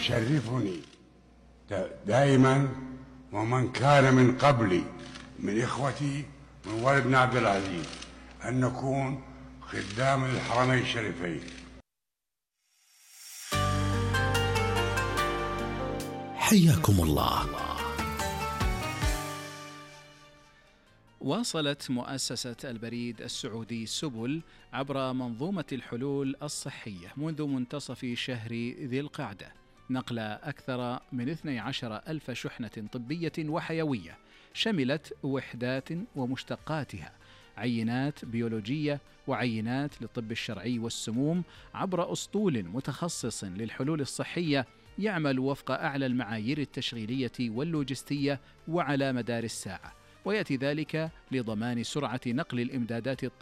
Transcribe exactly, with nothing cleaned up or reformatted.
يشرفني دائما ومن كان من قبلي من إخوتي من ولدنا عبد العزيز أن نكون خدام الحرمين الشريفين. حياكم الله. واصلت مؤسسة البريد السعودي سبل عبر منظومة الحلول الصحية منذ منتصف شهر ذي القعدة نقل أكثر من اثنتي عشرة ألف شحنة طبية وحيوية شملت وحدات ومشتقاتها، عينات بيولوجية وعينات للطب الشرعي والسموم، عبر أسطول متخصص للحلول الصحية يعمل وفق أعلى المعايير التشغيلية واللوجستية وعلى مدار الساعة، ويأتي ذلك لضمان سرعة نقل الإمدادات الطبية